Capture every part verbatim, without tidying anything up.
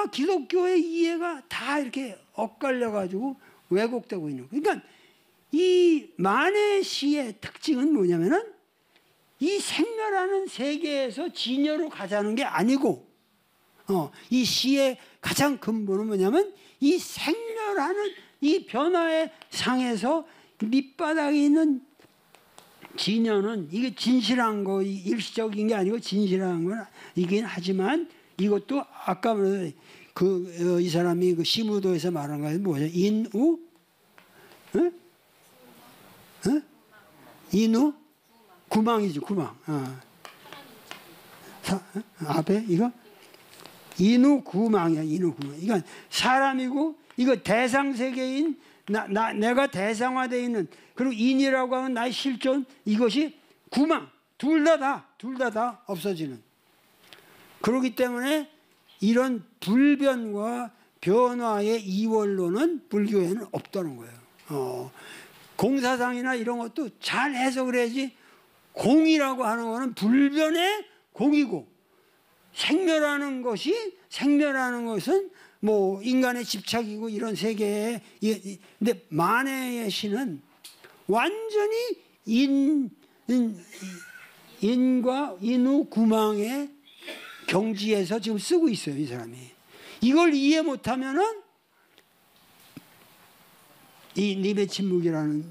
문화와 기독교의 이해가 다 이렇게 엇갈려 가지고 왜곡되고 있는 거예요. 그러니까 이 만해 시의 특징은 뭐냐면은 이 생멸하는 세계에서 진여로 가자는 게 아니고, 어, 이 시의 가장 근본은 뭐냐면 이 생멸하는 이 변화의 상에서 밑바닥에 있는 진여는 이게 진실한 거, 일시적인 게 아니고 진실한 건 이긴 하지만 이것도 아까 그 이 사람이 그 시무도에서 말한 거는 뭐죠? 인우, 응? 응? 인우, 구망이죠, 구망. 어. 사, 어? 앞에 이거 인우 구망이야, 인우 구망. 이건 사람이고 이거 대상 세계인 나, 나 내가 대상화되어 있는 그리고 인이라고 하는 나의 실존 이것이 구망 둘 다 다 둘 다 다 없어지는. 그렇기 때문에 이런 불변과 변화의 이원론은 불교에는 없다는 거예요. 어, 공사상이나 이런 것도 잘 해석을 해야지. 공이라고 하는 것은 불변의 공이고 생멸하는 것이 생멸하는 것은 뭐 인간의 집착이고 이런 세계에 근데 만해의 시는 완전히 인, 인 인과 인우 구망의 경지에서 지금 쓰고 있어요, 이 사람이. 이걸 이해 못하면은 이 님의 침묵이라는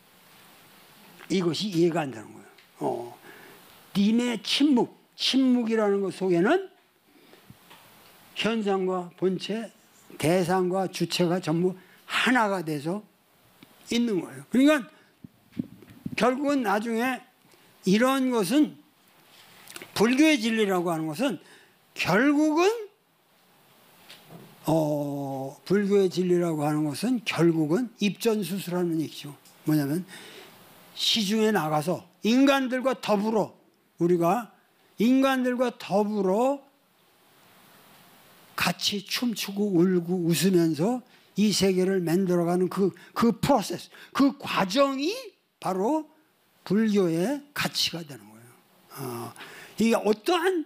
이것이 이해가 안 되는 거예요. 어. 님의 침묵, 침묵이라는 것 속에는 현상과 본체, 대상과 주체가 전부 하나가 돼서 있는 거예요. 그러니까 결국은 나중에 이런 것은 불교의 진리라고 하는 것은 결국은 어, 불교의 진리라고 하는 것은 결국은 입전수수라는 얘기죠. 뭐냐면 시중에 나가서 인간들과 더불어 우리가 인간들과 더불어 같이 춤추고 울고 웃으면서 이 세계를 만들어가는 그, 그 프로세스, 그 과정이 바로 불교의 가치가 되는 거예요. 어, 이게 어떠한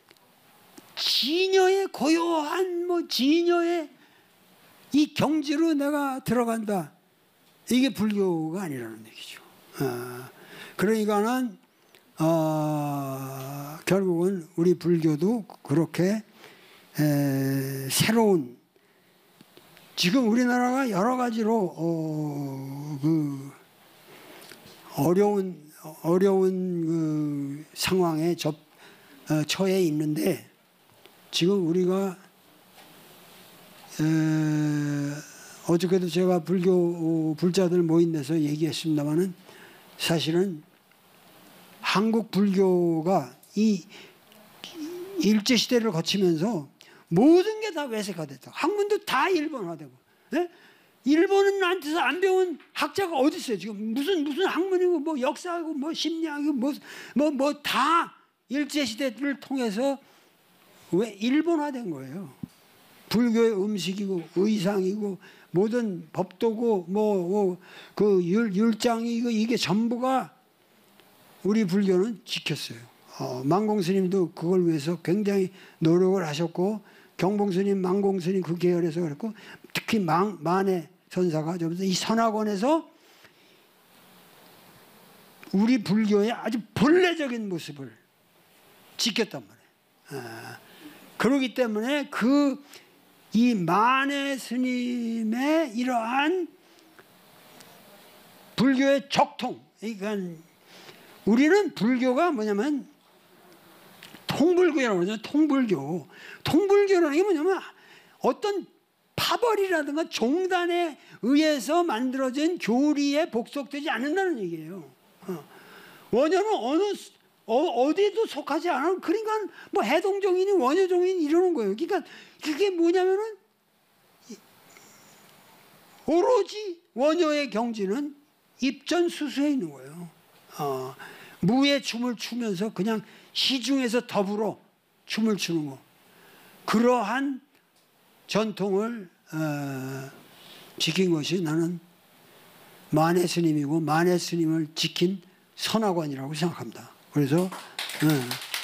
진여의 고요한 뭐 진여의 이 경지로 내가 들어간다. 이게 불교가 아니라는 얘기죠. 어, 그러니까는 어, 결국은 우리 불교도 그렇게 에, 새로운 지금 우리나라가 여러 가지로 어, 그 어려운 어려운 그 상황에 접 어, 처해 있는데 지금 우리가 에, 어저께도 제가 불교 불자들 모인 데서 얘기했습니다마는 사실은 한국 불교가 이 일제 시대를 거치면서 모든 게 다 외색화됐다. 학문도 다 일본화되고. 예? 일본한테서 안 배운 학자가 어디 있어요? 지금 무슨 무슨 학문이고 뭐 역사하고 뭐 심리학이고 뭐 뭐 뭐 다 일제 시대를 통해서 왜 일본화된 거예요? 불교의 음식이고 의상이고 모든 법도고 뭐 그 율장이고 이게 전부가 우리 불교는 지켰어요. 어, 만공스님도 그걸 위해서 굉장히 노력을 하셨고 경봉스님, 만공스님 그 계열에서 그랬고 특히 만, 만해 선사가 이 선학원에서 우리 불교의 아주 본래적인 모습을 지켰단 말이에요. 아, 그렇기 때문에 그 이 만해 스님의 이러한 불교의 적통, 그러니까 우리는 불교가 뭐냐면 통불교라고 그러죠. 통불교. 통불교라는 게 뭐냐면 어떤 파벌이라든가 종단에 의해서 만들어진 교리에 복속되지 않는다는 얘기예요. 어. 원효는 어느 어, 어디도 속하지 않아. 그러니까 뭐 해동종이니 원효종이니 이러는 거예요. 그러니까 그게 뭐냐면은 오로지 원효의 경지는 입전수수해 있는 거예요. 어. 무의 춤을 추면서 그냥 시중에서 더불어 춤을 추는 거. 그러한 전통을 어, 지킨 것이 나는 만해 스님이고 만해 스님을 지킨 선학원이라고 생각합니다. 그래서 어.